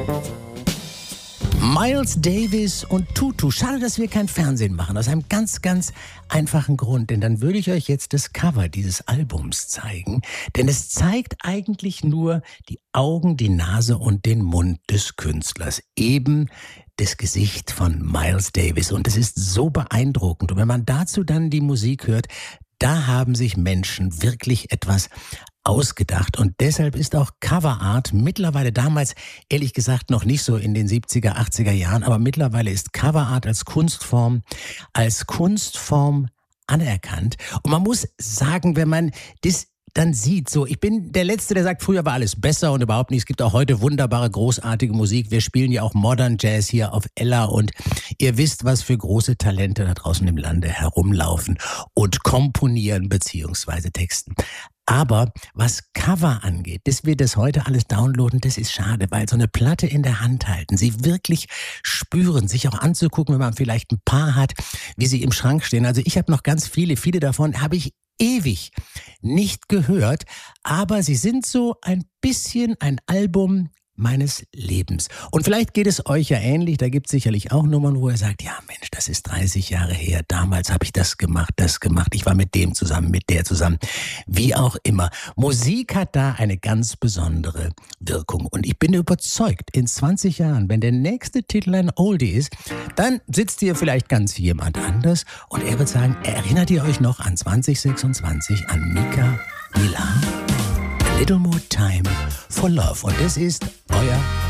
Miles Davis und Tutu. Schade, dass wir kein Fernsehen machen. Aus einem ganz, ganz einfachen Grund. Denn dann würde ich euch jetzt das Cover dieses Albums zeigen. Denn es zeigt eigentlich nur die Augen, die Nase und den Mund des Künstlers. Eben das Gesicht von Miles Davis. Und es ist so beeindruckend. Und wenn man dazu dann die Musik hört, da haben sich Menschen wirklich etwas ausgedacht. Und deshalb ist auch Coverart mittlerweile, damals ehrlich gesagt noch nicht so in den 70er, 80er Jahren, aber mittlerweile ist Coverart als Kunstform anerkannt. Und man muss sagen, wenn man das dann sieht, so, ich bin der Letzte, der sagt, früher war alles besser und überhaupt nicht. Es gibt auch heute wunderbare, großartige Musik. Wir spielen ja auch Modern Jazz hier auf Ella und ihr wisst, was für große Talente da draußen im Lande herumlaufen und komponieren beziehungsweise texten. Aber was Cover angeht, dass wir das heute alles downloaden, das ist schade, weil so eine Platte in der Hand halten, sie wirklich spüren, sich auch anzugucken, wenn man vielleicht ein paar hat, wie sie im Schrank stehen. Also ich habe noch ganz viele davon habe ich ewig nicht gehört, aber sie sind so ein bisschen ein Album meines Lebens. Und vielleicht geht es euch ja ähnlich, da gibt es sicherlich auch Nummern, wo ihr sagt, ja Mensch, das ist 30 Jahre her, damals habe ich das gemacht, ich war mit dem zusammen, mit der zusammen, wie auch immer. Musik hat da eine ganz besondere Wirkung und ich bin überzeugt, in 20 Jahren, wenn der nächste Titel ein Oldie ist, dann sitzt hier vielleicht ganz jemand anders und er wird sagen, erinnert ihr euch noch an 2026, an Mika Milan? A Little More Time for Love. Und das ist euer